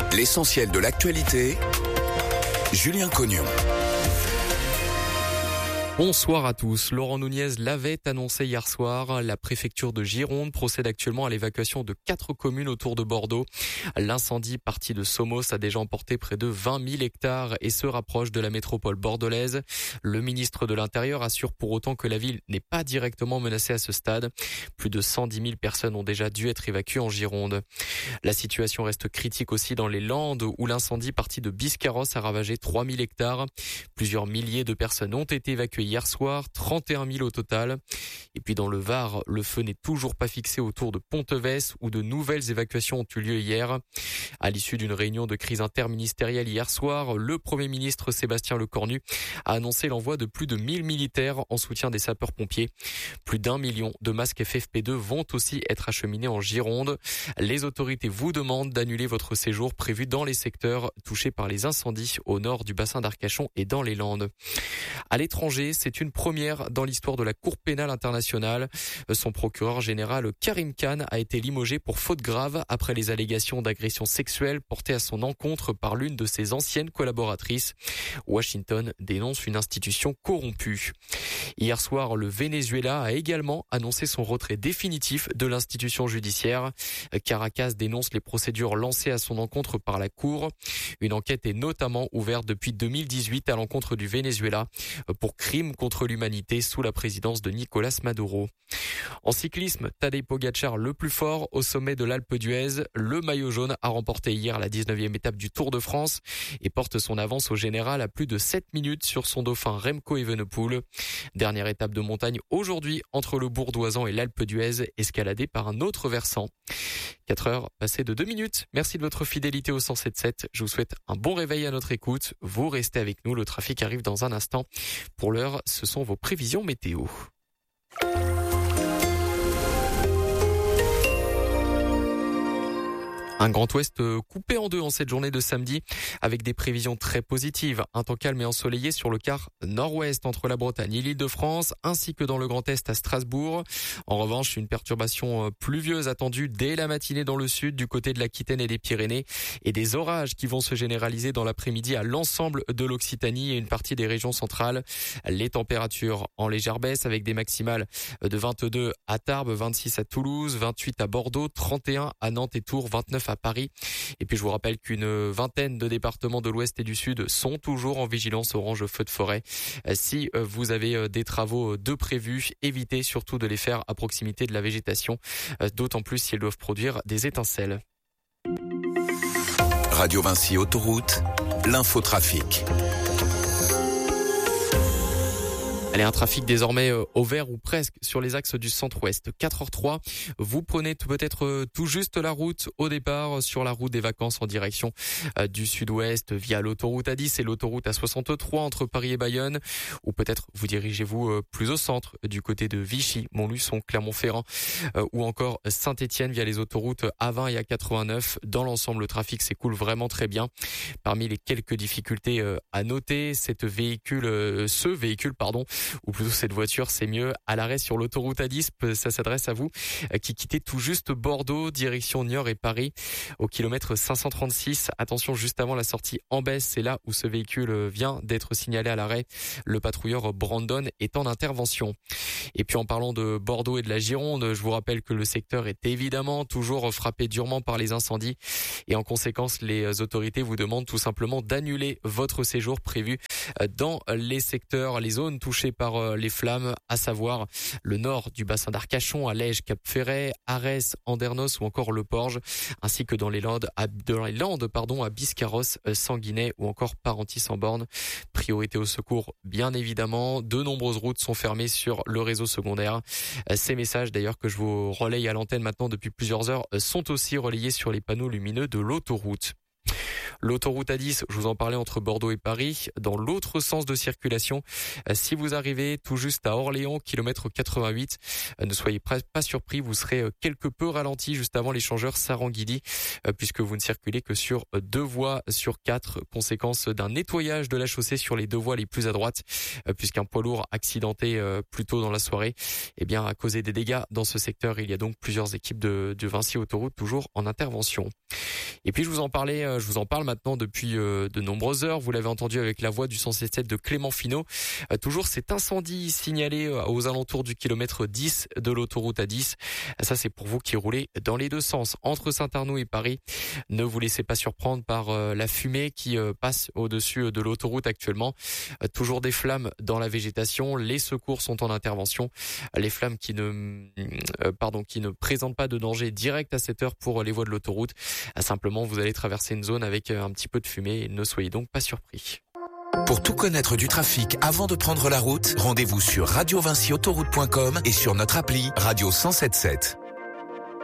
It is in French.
L'essentiel de l'actualité, Julien Cognon. Bonsoir à tous. Laurent Nunez l'avait annoncé hier soir. La préfecture de Gironde procède actuellement à l'évacuation de 4 communes autour de Bordeaux. L'incendie parti de Somos a déjà emporté près de 20 000 hectares et se rapproche de la métropole bordelaise. Le ministre de l'Intérieur assure pour autant que la ville n'est pas directement menacée à ce stade. Plus de 110 000 personnes ont déjà dû être évacuées en Gironde. La situation reste critique aussi dans les Landes où l'incendie parti de Biscarrosse a ravagé 3 000 hectares. Plusieurs milliers de personnes ont été évacuées hier soir, 31 000 au total. Et puis dans le Var, le feu n'est toujours pas fixé autour de Ponteves où de nouvelles évacuations ont eu lieu hier. À l'issue d'une réunion de crise interministérielle hier soir, le Premier ministre Sébastien Lecornu a annoncé l'envoi de plus de 1000 militaires en soutien des sapeurs-pompiers. Plus d'1 million de masques FFP2 vont aussi être acheminés en Gironde. Les autorités vous demandent d'annuler votre séjour prévu dans les secteurs touchés par les incendies au nord du bassin d'Arcachon et dans les Landes. À l'étranger, c'est une première dans l'histoire de la Cour pénale internationale. Son procureur général Karim Khan a été limogé pour faute grave après les allégations d'agression sexuelle portées à son encontre par l'une de ses anciennes collaboratrices. Washington dénonce une institution corrompue. Hier soir, le Venezuela a également annoncé son retrait définitif de l'institution judiciaire. Caracas dénonce les procédures lancées à son encontre par la Cour. Une enquête est notamment ouverte depuis 2018 à l'encontre du Venezuela pour crimes contre l'humanité sous la présidence de Nicolás Maduro. En cyclisme, Tadej Pogačar le plus fort au sommet de l'Alpe d'Huez. Le maillot jaune a remporté hier la 19e étape du Tour de France et porte son avance au général à plus de 7 minutes sur son dauphin Remco Evenepoel. Dernière étape de montagne aujourd'hui entre le Bourdoisan et l'Alpe d'Huez, escaladée par un autre versant. 4 heures passées de 2 minutes. Merci de votre fidélité au 107.7. Je vous souhaite un bon réveil à notre écoute. Vous restez avec nous. Le trafic arrive dans un instant. Pour l'heure, ce sont vos prévisions météo. Un Grand Ouest coupé en deux en cette journée de samedi avec des prévisions très positives. Un temps calme et ensoleillé sur le quart nord-ouest entre la Bretagne et l'Île-de-France ainsi que dans le Grand Est à Strasbourg. En revanche, une perturbation pluvieuse attendue dès la matinée dans le sud du côté de l'Aquitaine et des Pyrénées et des orages qui vont se généraliser dans l'après-midi à l'ensemble de l'Occitanie et une partie des régions centrales. Les températures en légère baisse avec des maximales de 22 à Tarbes, 26 à Toulouse, 28 à Bordeaux, 31 à Nantes et Tours, 29 à Paris. Et puis je vous rappelle qu'une vingtaine de départements de l'Ouest et du Sud sont toujours en vigilance orange feu de forêt. Si vous avez des travaux de prévus, évitez surtout de les faire à proximité de la végétation, d'autant plus si elles doivent produire des étincelles. Radio Vinci Autoroute, l'infotrafic. Allez, un trafic désormais au vert ou presque sur les axes du centre-ouest. 4h03, vous prenez peut-être tout juste la route au départ sur la route des vacances en direction du sud-ouest via l'autoroute A10 et l'autoroute A63 entre Paris et Bayonne. Ou peut-être vous dirigez-vous plus au centre du côté de Vichy, Montluçon, Clermont-Ferrand ou encore Saint-Étienne via les autoroutes A20 et A89. Dans l'ensemble, le trafic s'écoule vraiment très bien. Parmi les quelques difficultés à noter, ce véhicule, ou plutôt cette voiture, c'est mieux, à l'arrêt sur l'autoroute A10, ça s'adresse à vous, qui quittez tout juste Bordeaux, direction Niort et Paris, au kilomètre 536. Attention, juste avant la sortie en baisse, c'est là où ce véhicule vient d'être signalé à l'arrêt. Le patrouilleur Brandon est en intervention. Et puis en parlant de Bordeaux et de la Gironde, je vous rappelle que le secteur est évidemment toujours frappé durement par les incendies et en conséquence, les autorités vous demandent tout simplement d'annuler votre séjour prévu dans les secteurs, les zones touchées par les flammes, à savoir le nord du bassin d'Arcachon, Allège, Cap-Ferret, Arès, Andernos ou encore Le Porge, ainsi que dans les Landes, à Biscarrosse, Sanguinet ou encore Parentis-en-Born. Priorité au secours, bien évidemment. De nombreuses routes sont fermées sur le réseau secondaire. Ces messages, d'ailleurs, que je vous relaye à l'antenne maintenant depuis plusieurs heures, sont aussi relayés sur les panneaux lumineux de l'autoroute. L'autoroute A10, je vous en parlais entre Bordeaux et Paris, dans l'autre sens de circulation. Si vous arrivez tout juste à Orléans, kilomètre 88, ne soyez pas surpris, vous serez quelque peu ralenti juste avant l'échangeur Saranguidi, puisque vous ne circulez que sur 2 voies sur 4, conséquence d'un nettoyage de la chaussée sur les 2 voies les plus à droite, puisqu'un poids lourd accidenté plus tôt dans la soirée, a causé des dégâts dans ce secteur. Il y a donc plusieurs équipes de Vinci Autoroute toujours en intervention. Et puis je vous en parle maintenant depuis de nombreuses heures. Vous l'avez entendu avec la voix du 107.7 de Clément Finot. Toujours cet incendie signalé aux alentours du kilomètre 10 de l'autoroute A10. Ça, c'est pour vous qui roulez dans les deux sens entre Saint-Arnoux et Paris. Ne vous laissez pas surprendre par la fumée qui passe au-dessus de l'autoroute actuellement. Toujours des flammes dans la végétation. Les secours sont en intervention. Les flammes qui ne présentent pas de danger direct à cette heure pour les voies de l'autoroute. Simplement, vous allez traverser une zone avec un petit peu de fumée. Ne soyez donc pas surpris. Pour tout connaître du trafic avant de prendre la route, rendez-vous sur radiovincyautoroute.com et sur notre appli Radio 107.7.